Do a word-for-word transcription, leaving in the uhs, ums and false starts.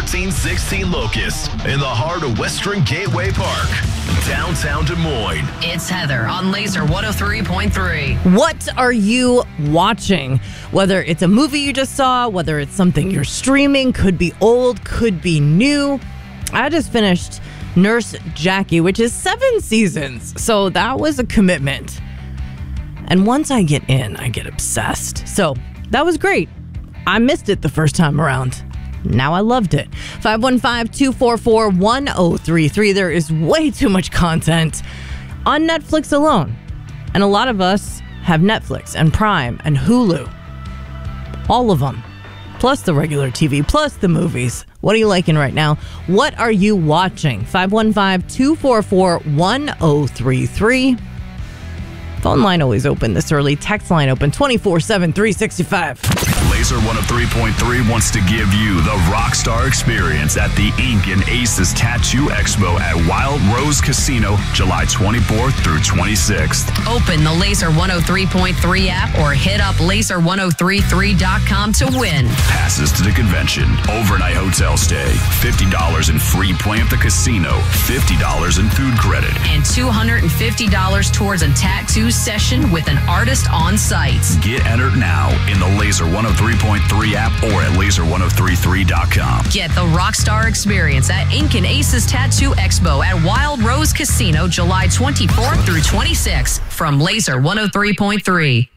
thirteen sixteen Locust in the heart of Western Gateway Park, downtown Des Moines. It's Heather on Laser one oh three point three. What are you watching? Whether it's a movie you just saw, whether it's something you're streaming, could be old, could be new. I just finished Nurse Jackie, which is seven seasons, so that was a commitment. And once I get in, I get obsessed. So that was great. I missed it the first time around. Now I loved it. five one five, two four four, one oh three three. There is way too much content on Netflix alone. And a lot of us have Netflix and Prime and Hulu. All of them. Plus the regular T V, plus the movies. What are you liking right now? What are you watching? five one five, two four four, one oh three three. Phone line always open this early. Text line open twenty-four seven, three sixty-five. Laser one oh three point three wants to give you the Rockstar experience at the Ink and Aces Tattoo Expo at Wild Rose Casino, July twenty-fourth through twenty-sixth. Open the Laser one oh three point three app or hit up laser ten thirty-three dot com to win. Passes to the convention, overnight hotel stay, fifty dollars in free play at the casino, fifty dollars in food credit, and two hundred fifty dollars towards a tattoo session with an artist on site. Get entered now in the Laser one oh three point three app or at laser ten thirty-three dot com. Get the Rockstar experience at Ink and Aces Tattoo Expo at Wild Rose Casino, July twenty-fourth through twenty-sixth from Laser one oh three point three.